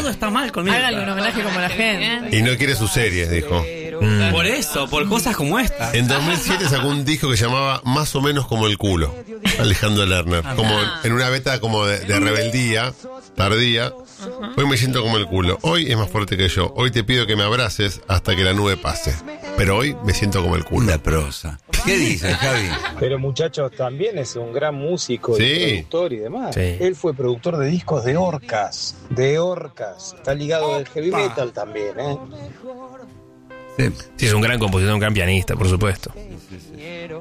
todo está mal conmigo. Háganle un homenaje como la gente. Y no quiere sus series, dijo. Por eso, por cosas como esta. En 2007 sacó un disco que llamaba Más o menos como el culo, Alejandro Lerner. Como en una beta como de rebeldía tardía. Hoy me siento como el culo. Hoy es más fuerte que yo. Hoy te pido que me abraces hasta que la nube pase. Pero hoy me siento como el culo. Una prosa. ¿Qué dices, Javi? Pero muchachos, también es un gran músico Sí. y productor y demás. Sí. Él fue productor de discos de Orcas. Está ligado al heavy metal también, ¿eh? Sí. Sí, es un gran compositor, un gran pianista, por supuesto.